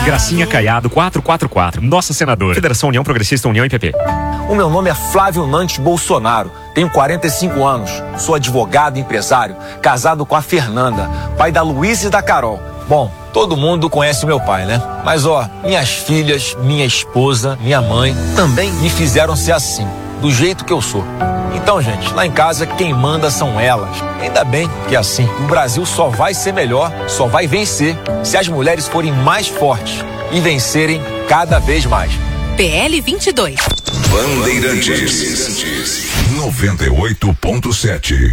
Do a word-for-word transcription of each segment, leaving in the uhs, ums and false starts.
Gracinha Caiado quatrocentos e quarenta e quatro. Nossa senadora. Federação União Progressista União e P P. O meu nome é Flávio Nantes Bolsonaro. Tenho quarenta e cinco anos. Sou advogado e empresário. Casado com a Fernanda, pai da Luísa e da Carol. Bom, todo mundo conhece meu pai, né? Mas ó, minhas filhas, minha esposa, minha mãe também me fizeram ser assim, do jeito que eu sou. Então, gente, lá em casa quem manda são elas. Ainda bem que é assim. O Brasil só vai ser melhor, só vai vencer se as mulheres forem mais fortes e vencerem cada vez mais. P L vinte e dois. Bandeirantes noventa e oito ponto sete.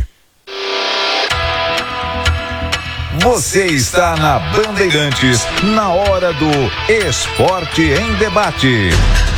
Você está na Bandeirantes, na hora do Esporte em Debate.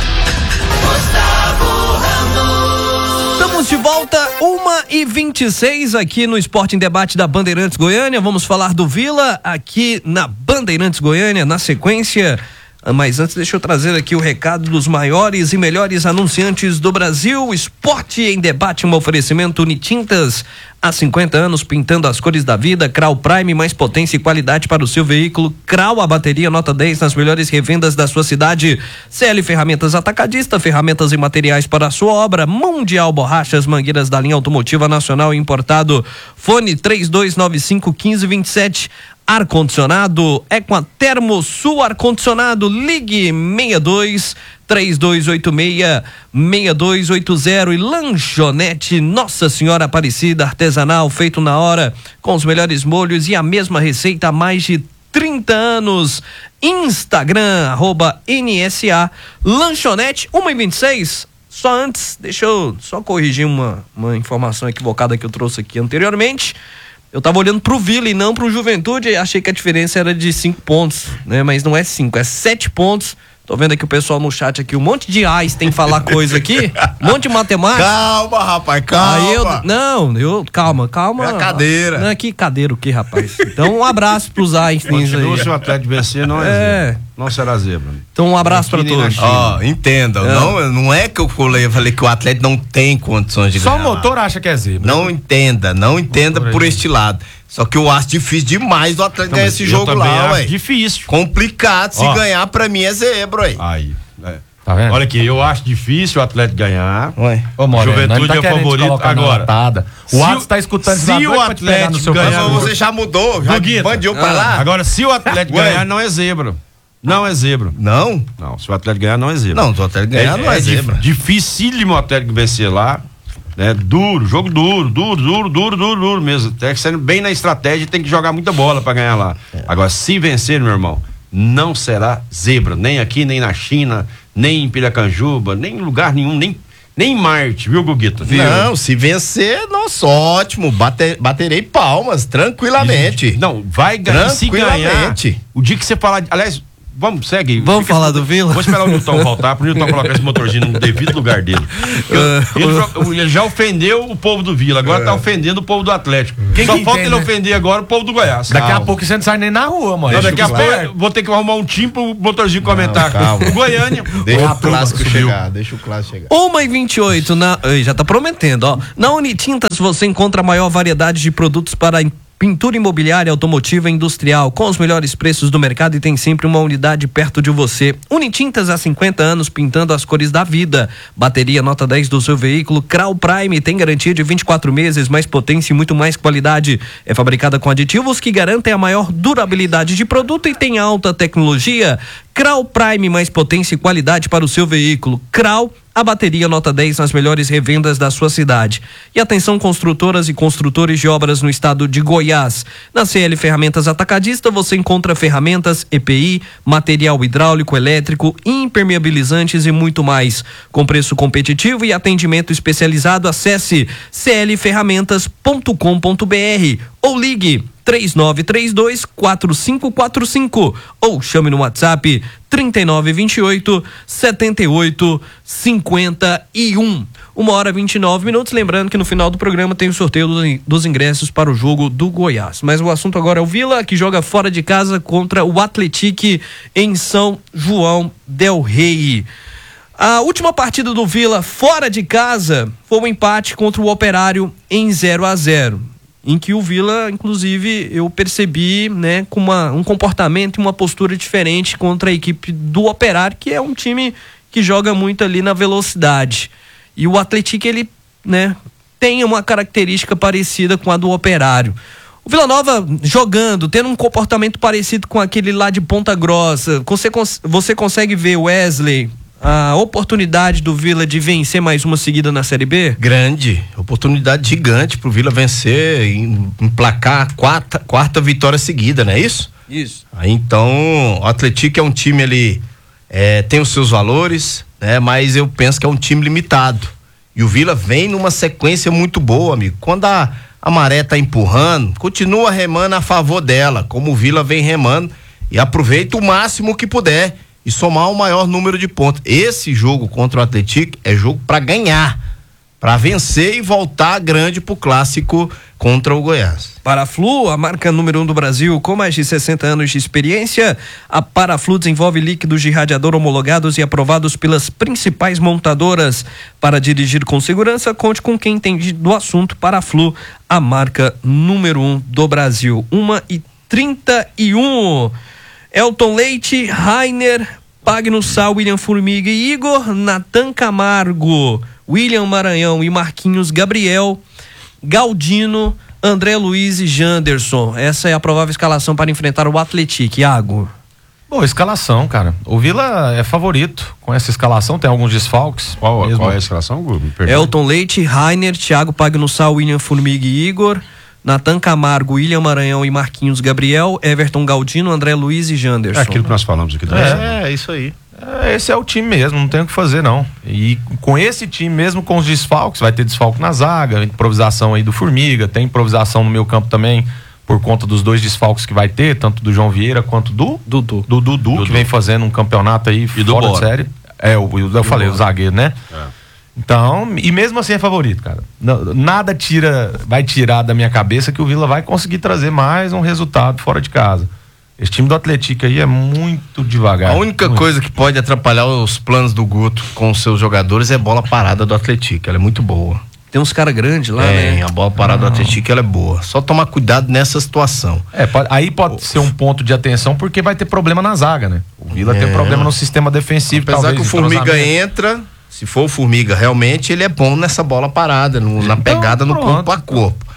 Estamos de volta, uma e vinte e seis aqui no Esporte em Debate da Bandeirantes Goiânia. Vamos falar do Vila aqui na Bandeirantes Goiânia, na sequência. Mas antes, deixa eu trazer aqui o recado dos maiores e melhores anunciantes do Brasil. Esporte em Debate, um oferecimento Unitintas. Há cinquenta anos pintando as cores da vida. Crau Prime, mais potência e qualidade para o seu veículo. Crau, a bateria nota dez nas melhores revendas da sua cidade. C L Ferramentas Atacadista, ferramentas e materiais para a sua obra. Mundial Borrachas, mangueiras da linha automotiva nacional e importado. Fone três dois nove cinco, um cinco dois sete. Ar-condicionado é com a Termosul Ar-condicionado. Ligue seis dois três dois oito seis seis dois oito zero. E lanchonete Nossa Senhora Aparecida, artesanal, feito na hora, com os melhores molhos e a mesma receita há mais de trinta anos. Instagram, arroba N S A Lanchonete, uma e vinte e seis. Só antes, deixa eu só corrigir uma, uma informação equivocada que eu trouxe aqui anteriormente. Eu tava olhando pro Vila e não pro Juventude, achei que a diferença era de cinco pontos, né? Mas não é cinco, é sete pontos. Tô vendo aqui o pessoal no chat aqui, um monte de ais tem que falar coisa aqui, um monte de matemática. Calma, rapaz, calma. Aí eu, não, eu, calma, calma. É a cadeira. Não, que cadeira o que, rapaz? Então um abraço pros ais. Continua, se o Atlético vencer, não é, é. zebra. Não será zebra. Então um abraço pra todos. Ó, oh, entenda, é. não, não é que eu falei, eu falei que o Atlético não tem condições de Só ganhar. Só o motor acha que é zebra. Não entenda, não entenda por este lado. Só que eu acho difícil demais do Atlético ganhar esse jogo lá, ué. Difícil. Complicado, se Ó, ganhar pra mim é zebra, ué. Aí, é. Tá vendo? Olha aqui, eu acho difícil o Atlético ganhar. Ué. Ô, Moreno, Juventude tá é favorito agora. O Atos tá escutando se o Atlético ganhar, mas você já mudou, já bandiu pra lá. Agora, se o Atlético ganhar, não é zebra. Não é zebra. Não? Não, se o Atlético ganhar, não é zebra. Não, se o Atlético ganhar, é, não é, é zebra. Dificílimo o Atlético vencer lá. É duro, jogo duro, duro, duro, duro, duro, duro mesmo. Tem que ser bem na estratégia, tem que jogar muita bola pra ganhar lá. É. Agora, se vencer, meu irmão, não será zebra, nem aqui, nem na China, nem em Piracanjuba, nem em lugar nenhum, nem, nem em Marte, viu, Guguito? Viu? Não, se vencer, nossa, ótimo, bater, baterei palmas, tranquilamente. Não, vai ganhar, se ganhar, o dia que você falar, aliás, vamos, segue. Vamos falar que, do Vila? Vou esperar o Nilton voltar, pro Nilton colocar esse motorzinho no devido lugar dele. Eu, ele, ele já ofendeu o povo do Vila, agora é. tá ofendendo o povo do Atlético. Quem Só que falta entende, ele né? ofender agora o povo do Goiás. Daqui calma. a pouco você não sai nem na rua, mano. Não, daqui a pouco eu vou ter que arrumar um time pro motorzinho não, comentar. Calma. O Goiânia. Deixa o clássico chegar, deixa o clássico chegar. uma e vinte e oito, na, já tá prometendo, ó. Na Unitintas você encontra a maior variedade de produtos para pintura imobiliária, automotiva e industrial, com os melhores preços do mercado e tem sempre uma unidade perto de você. Unitintas há cinquenta anos pintando as cores da vida. Bateria nota dez do seu veículo. Crau Prime tem garantia de vinte e quatro meses, mais potência e muito mais qualidade. É fabricada com aditivos que garantem a maior durabilidade de produto e tem alta tecnologia. Crau Prime, mais potência e qualidade para o seu veículo. Crau, a bateria nota dez nas melhores revendas da sua cidade. E atenção construtoras e construtores de obras no estado de Goiás. Na C L Ferramentas Atacadista você encontra ferramentas, E P I, material hidráulico, elétrico, impermeabilizantes e muito mais. Com preço competitivo e atendimento especializado, acesse c l ferramentas ponto com ponto b r ou ligue três nove três dois, quatro cinco quatro cinco ou chame no WhatsApp trinta e nove vinte e oito, setenta e oito, cinquenta e um. Uma hora e vinte e nove minutos. Lembrando que no final do programa tem o sorteio dos ingressos para o jogo do Goiás. Mas o assunto agora é o Vila, que joga fora de casa contra o Atlético em São João del Rei. A última partida do Vila fora de casa foi um empate contra o Operário em zero a zero. em que o Vila, inclusive, eu percebi, né, com uma, um comportamento e uma postura diferente contra a equipe do Operário, que é um time que joga muito ali na velocidade. E o Atlético, ele, né, tem uma característica parecida com a do Operário. O Vila Nova jogando, tendo um comportamento parecido com aquele lá de Ponta Grossa, você, você consegue ver, Wesley, a oportunidade do Vila de vencer mais uma seguida na Série B? Grande, oportunidade gigante pro Vila vencer e emplacar a quarta, quarta vitória seguida, não é isso? Isso. Aí, então, o Atlético é um time, ele é, tem os seus valores, né? Mas eu penso que é um time limitado. E o Vila vem numa sequência muito boa, amigo. Quando a, a maré tá empurrando, continua remando a favor dela, como o Vila vem remando, e aproveita o máximo que puder e somar o maior número de pontos. Esse jogo contra o Atlético é jogo para ganhar, para vencer e voltar grande pro clássico contra o Goiás. Paraflu, a marca número um do Brasil, com mais de sessenta anos de experiência. A Paraflu desenvolve líquidos de radiador homologados e aprovados pelas principais montadoras. Para dirigir com segurança, conte com quem entende do assunto. Paraflu, a marca número um do Brasil. uma e trinta e um. Elton Leite, Rainer, Pagno Sal, William Formiga e Igor, Natan Camargo, William Maranhão e Marquinhos Gabriel, Galdino, André Luiz e Janderson. Essa é a provável escalação para enfrentar o Atlético. Iago. Bom, escalação, cara. O Vila é favorito com essa escalação, tem alguns desfalques. Qual, mesmo. qual é a escalação, Gugu? Elton Leite, Rainer, Thiago Pagno Sal, William Formiga e Igor, Natan Camargo, William Maranhão e Marquinhos Gabriel, Everton Galdino, André Luiz e Janderson. É aquilo que nós falamos aqui. É, é isso aí. É, esse é o time mesmo, não tem o que fazer não. E com esse time mesmo, com os desfalques, vai ter desfalque na zaga, improvisação aí do Formiga, tem improvisação no meio campo também, por conta dos dois desfalques que vai ter, tanto do João Vieira quanto do Dudu, do Dudu, Dudu. Que vem fazendo um campeonato aí e fora do de série. É, eu, eu, eu falei, o zagueiro, né? É. Então, e mesmo assim é favorito, cara. Nada tira, vai tirar da minha cabeça que o Vila vai conseguir trazer mais um resultado fora de casa. Esse time do Atlético aí é muito devagar. A única muito. coisa que pode atrapalhar os planos do Guto com os seus jogadores é a bola parada do Atlético. Ela é muito boa. Tem uns caras grandes lá, é, né? A bola parada Não. do Atlético ela é boa. Só tomar cuidado nessa situação. É, pode, aí pode oh. ser um ponto de atenção porque vai ter problema na zaga, né? O Vila é. tem problema no sistema defensivo. Apesar talvez que o Formiga entra, se for o Formiga realmente, ele é bom nessa bola parada, no, na pegada então, no corpo a corpo.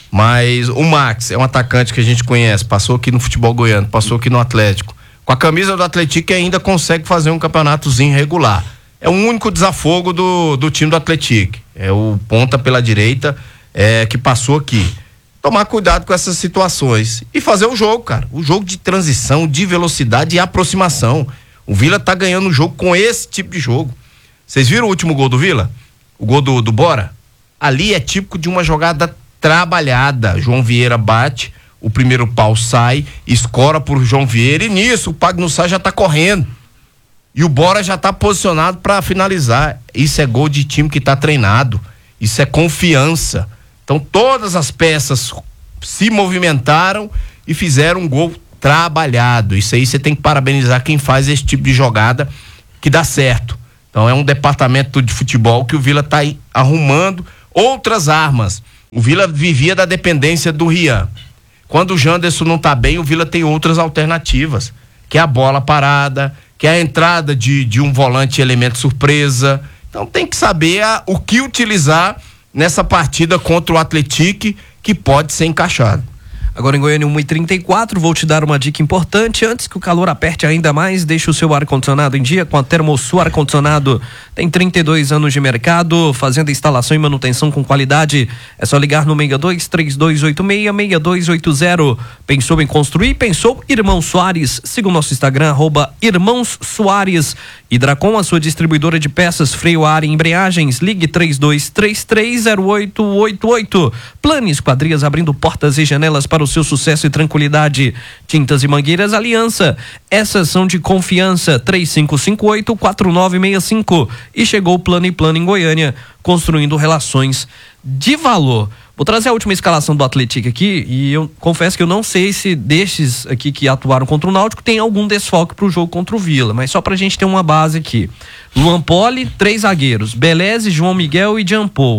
Mas o Max é um atacante que a gente conhece, passou aqui no futebol goiano, passou aqui no Atlético. Com a camisa do Atlético ainda consegue fazer um campeonatozinho regular. É o único desafogo do, do time do Atlético. É o ponta pela direita é, que passou aqui. Tomar cuidado com essas situações. E fazer o jogo, cara. O jogo de transição, de velocidade e aproximação. O Vila tá ganhando o jogo com esse tipo de jogo. Vocês viram o último gol do Vila? O gol do, do Bora? Ali é típico de uma jogada trabalhada. João Vieira bate, o primeiro pau sai, escora por João Vieira e nisso o Pagno Sal já tá correndo. E o Bora já tá posicionado para finalizar. Isso é gol de time que tá treinado. Isso é confiança. Então todas as peças se movimentaram e fizeram um gol trabalhado. Isso aí você tem que parabenizar quem faz esse tipo de jogada que dá certo. Então é um departamento de futebol que o Vila tá aí arrumando outras armas. O Vila vivia da dependência do Rian. Quando o Janderson não tá bem, o Vila tem outras alternativas, que é a bola parada, que é a entrada de, de um volante elemento surpresa. Então tem que saber a, o que utilizar nessa partida contra o Atlético, que pode ser encaixado. Agora em Goiânia, uma e trinta e quatro, vou te dar uma dica importante. Antes que o calor aperte ainda mais, deixe o seu ar-condicionado em dia com a Termosul Ar-Condicionado. Tem trinta e dois anos de mercado, fazendo instalação e manutenção com qualidade. É só ligar no seis dois, três dois oito seis, seis dois oito zero. Pensou em construir? Pensou Irmão Soares. Siga o nosso Instagram, arroba Irmãos Soares. Hidracom, a sua distribuidora de peças, freio a ar e embreagens. Ligue três dois três três zero oito oito oito. Plane Esquadrias, abrindo portas e janelas para o seu sucesso e tranquilidade. Tintas e Mangueiras Aliança. Essas são de confiança. três cinco cinco oito, quatro nove seis cinco. E chegou o Plano e Plano em Goiânia, construindo relações de valor. Vou trazer a última escalação do Atlético aqui e eu confesso que eu não sei se destes aqui que atuaram contra o Náutico tem algum desfalque pro jogo contra o Vila, mas só pra gente ter uma base aqui. Luan Poli, três zagueiros, Beleze, João Miguel e Jean Paul.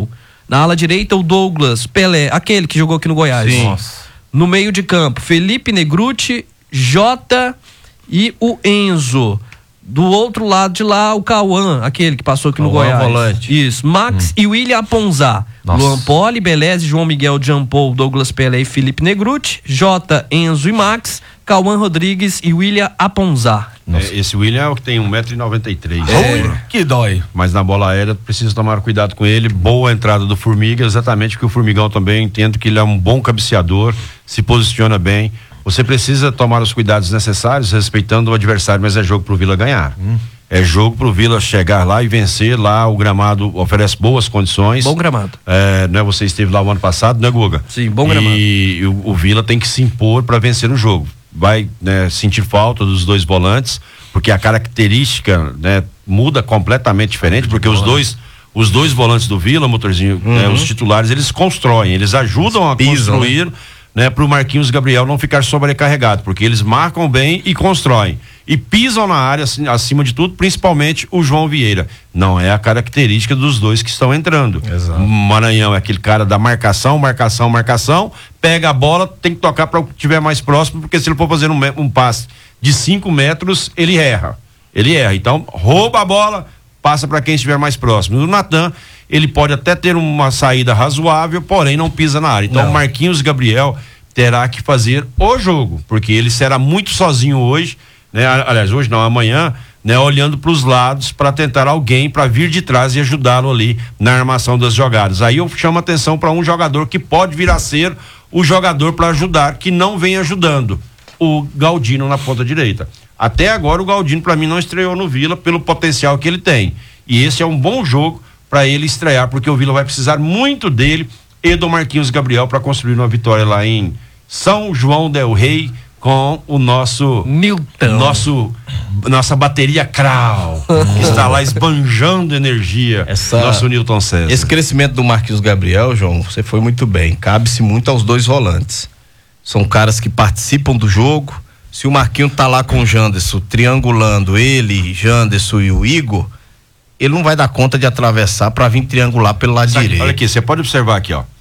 Na ala direita, o Douglas Pelé, aquele que jogou aqui no Goiás. Sim. Nossa. No meio de campo, Felipe Negrutti, Jota e o Enzo. Do outro lado de lá, o Cauã, aquele que passou aqui no Cauã, Goiás. volante. Isso. Max Hum. e William Aponzá. Nossa. Luan Poli, Beleze, João Miguel, Jampol, Douglas Pelé e Felipe Negrutti. Jota, Enzo e Max. Cauã Rodrigues e William Aponzá. É, esse William é o que tem um metro e noventa e três. É. Que dói. Mas na bola aérea precisa tomar cuidado com ele. Boa entrada do Formiga, exatamente porque o Formigão também entendo que ele é um bom cabeceador, se posiciona bem. Você precisa tomar os cuidados necessários, respeitando o adversário, mas é jogo pro Vila ganhar. Hum. É jogo pro Vila chegar lá e vencer. Lá o gramado oferece boas condições. Bom gramado. É, né, você esteve lá o ano passado, né, Guga? Sim, bom gramado. E, e o, o Vila tem que se impor para vencer o jogo. Vai, né, sentir falta dos dois volantes, porque a característica, né, muda completamente diferente, porque os dois os dois volantes do Vila, Motorzinho, uhum. né, os titulares, eles constroem, eles ajudam a pisam, construir, né, né para o Marquinhos Gabriel não ficar sobrecarregado, porque eles marcam bem e constroem. E pisam na área, acima de tudo, principalmente o João Vieira. Não é a característica dos dois que estão entrando. Exato. Maranhão é aquele cara da marcação, marcação, marcação, pega a bola, tem que tocar para o que estiver mais próximo, porque se ele for fazer um, um passe de cinco metros, ele erra. Ele erra. Então, rouba a bola, passa para quem estiver mais próximo. O Natan, ele pode até ter uma saída razoável, porém não pisa na área. Então, o Marquinhos Gabriel terá que fazer o jogo, porque ele será muito sozinho hoje, né? Aliás, hoje não, amanhã, né? Olhando para os lados para tentar alguém para vir de trás e ajudá-lo ali na armação das jogadas. Aí eu chamo atenção para um jogador que pode vir a ser o jogador para ajudar, que não vem ajudando, o Galdino na ponta direita. Até agora o Galdino para mim não estreou no Vila pelo potencial que ele tem. E esse é um bom jogo para ele estrear, porque o Vila vai precisar muito dele e do Marquinhos Gabriel para construir uma vitória lá em São João del Rei, com o nosso Newton, nosso nossa bateria Krau, que está lá esbanjando energia. Essa, nosso Newton César. Esse crescimento do Marquinhos Gabriel, João, você foi muito bem. Cabe-se muito aos dois volantes. São caras que participam do jogo. Se o Marquinhos tá lá com o Janderson, triangulando ele, Janderson e o Igor, ele não vai dar conta de atravessar para vir triangular pelo lado Sabe, direito. olha aqui, você pode observar aqui, ó.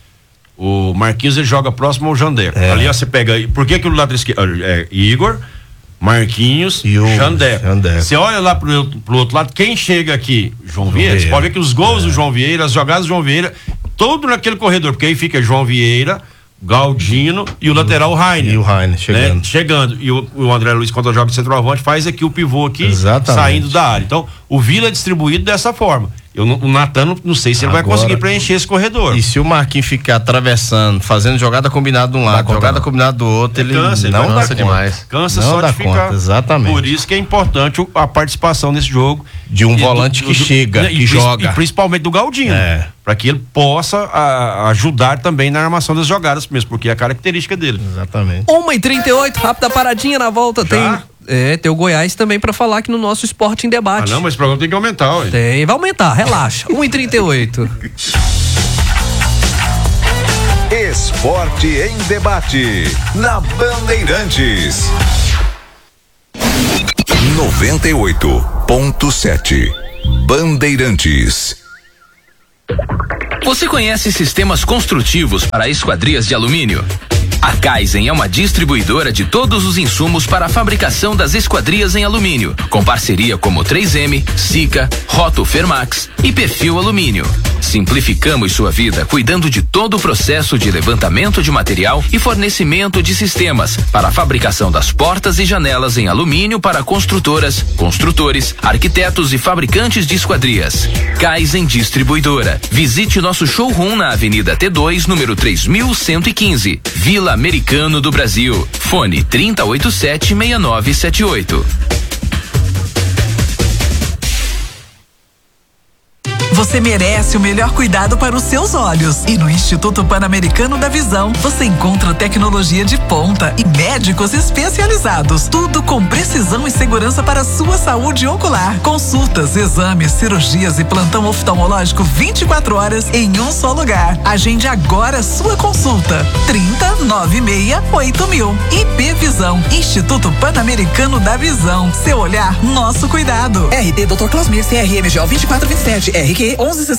O Marquinhos ele joga próximo ao Jandeco. É. Ali ó, você pega. Por que que o lado esquerdo é Igor, Marquinhos e o Jandeco? Você olha lá pro, pro outro lado, quem chega aqui? João, João Vieira. Você pode ver que os gols é. do João Vieira, as jogadas do João Vieira, todo naquele corredor, porque aí fica João Vieira, Galdino e o lateral Rainer. E o Rainer chegando. Né? Chegando. E o, o André Luiz, quando joga de centroavante, faz aqui o pivô aqui, exatamente, saindo da área. Então, o Vila é distribuído dessa forma. Eu, o Natan, não, não sei se ele Agora, vai conseguir preencher esse corredor. E se o Marquinhos ficar atravessando, fazendo jogada combinada de um lado, jogada combinada do outro, ele cansa, não ele dá cansa demais. Cansa não só dá de ficar. Conta, exatamente. Por isso que é importante a participação nesse jogo. De um volante do, que do, chega, do, que e, joga. E principalmente do Galdino. É. Para que ele possa a, ajudar também na armação das jogadas mesmo, porque é a característica dele. Exatamente. uma e trinta e oito, rápida paradinha na volta. Já? Tem. É, tem o Goiás também pra falar aqui no nosso Esporte em Debate. Ah, não, mas esse programa tem que aumentar, ué. Tem, vai aumentar, relaxa. uma e trinta e oito. Esporte em Debate, na Bandeirantes. noventa e oito ponto sete. Bandeirantes. Você conhece sistemas construtivos para esquadrias de alumínio? A Kaizen é uma distribuidora de todos os insumos para a fabricação das esquadrias em alumínio, com parceria como três M, Sika, Roto Fermax e Perfil Alumínio. Simplificamos sua vida cuidando de todo o processo de levantamento de material e fornecimento de sistemas para a fabricação das portas e janelas em alumínio para construtoras, construtores, arquitetos e fabricantes de esquadrias. Kaizen Distribuidora. Visite nosso showroom na Avenida T dois, número três mil cento e quinze, Vila Americano do Brasil. Fone trinta e oito sete, seis nove sete oito. Você merece o melhor cuidado para os seus olhos. E no Instituto Pan-Americano da Visão, você encontra tecnologia de ponta e médicos especializados. Tudo com precisão e segurança para a sua saúde ocular. Consultas, exames, cirurgias e plantão oftalmológico vinte e quatro horas em um só lugar. Agende agora sua consulta. trinta, noventa e seis, oito mil. I P Visão, Instituto Pan-Americano da Visão. Seu olhar, nosso cuidado. R T doutor Clausmir, C R M G O vinte e quatro vinte e sete, R Q onze sessenta